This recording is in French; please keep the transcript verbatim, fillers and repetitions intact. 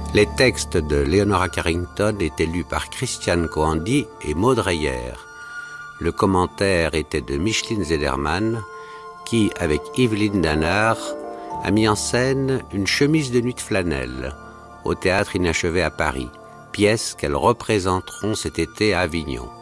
Les textes de Leonora Carrington étaient lus par Christiane Coandi et Maud Reyer. Le commentaire était de Micheline Zederman, qui, avec Yveline Danard, a mis en scène Une chemise de nuit de flanelle au Théâtre Inachevé à Paris, pièce qu'elles représenteront cet été à Avignon.